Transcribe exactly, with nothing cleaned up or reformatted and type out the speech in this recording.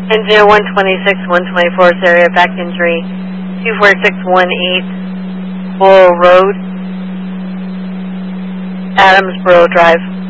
Engineer one twenty-six, one twenty-four area, back injury, two four six one eight, Bull Road, Adamsboro Drive.